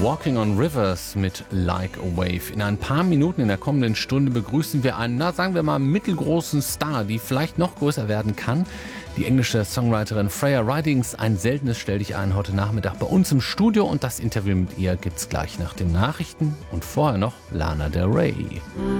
Walking on Rivers mit Like a Wave. In ein paar Minuten in der kommenden Stunde begrüßen wir einen, sagen wir mal, mittelgroßen Star, die vielleicht noch größer werden kann. Die englische Songwriterin Freya Ridings, ein seltenes Stell dich ein, heute Nachmittag bei uns im Studio. Und das Interview mit ihr gibt's gleich nach den Nachrichten und vorher noch Lana Del Rey.